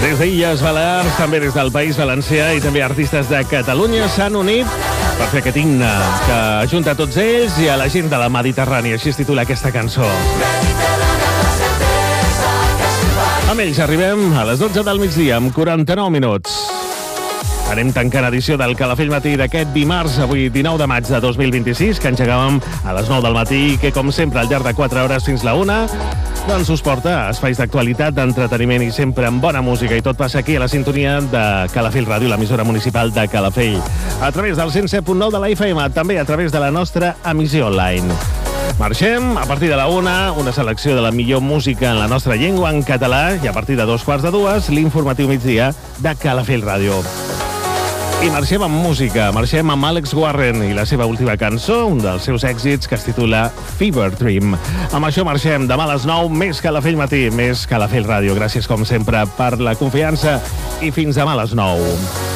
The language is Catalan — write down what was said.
Des d'Illes Balears, també des del País Valencià i també artistes de Catalunya s'han unit per fer aquest himne que ajunta a tots ells i a la gent de la Mediterrània. Així es titula aquesta cançó. Amb ells arribem a les 12 del migdia amb 49 minuts. Anem tancant edició del Calafell Matí d'aquest dimarts, avui 19 de maig de 2026, que engegàvem a les 9 del matí i que, com sempre, al llarg de 4 hores fins la 1, doncs us porta a espais d'actualitat, d'entreteniment i sempre amb bona música. I tot passa aquí a la sintonia de Calafell Ràdio, l'emissora municipal de Calafell. A través del 107.9 de la FM, també a través de la nostra emissió online. Marxem, a partir de la 1, una selecció de la millor música en la nostra llengua, en català, i a partir de 2:15, l'informatiu migdia de Calafell Ràdio. I marxem amb música, marxem amb Alex Warren i la seva última cançó, un dels seus èxits, que es titula Fever Dream. Amb això marxem, demà a les 9, més Calafell Matí, més Calafell Ràdio. Gràcies, com sempre, per la confiança i fins demà a les 9.